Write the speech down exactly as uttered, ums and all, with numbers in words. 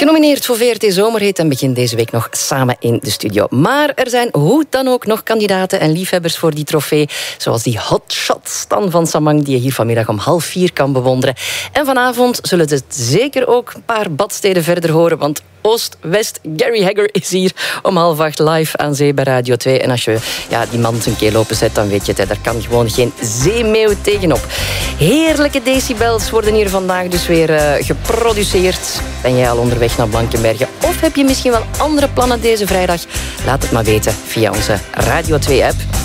Genomineerd voor V R T Zomerhit en begint deze week nog samen in de studio. Maar er zijn hoe dan ook nog kandidaten en liefhebbers voor die trofee. Zoals die hotshot Stan van Samang, die je hier vanmiddag om half vier kan bewonderen. En vanavond zullen ze het zeker ook een paar badsteden verder horen, want Oost-West, Gary Hagger is hier om half acht live aan zee bij Radio twee. En als je ja, die man zijn keel openzet, dan weet je het, hè, daar kan gewoon geen zeemeeuw tegenop. Heerlijke decibels worden hier vandaag dus weer uh, geproduceerd. Ben jij al onderweg naar Blankenberge? Of heb je misschien wel andere plannen deze vrijdag? Laat het maar weten via onze Radio twee app.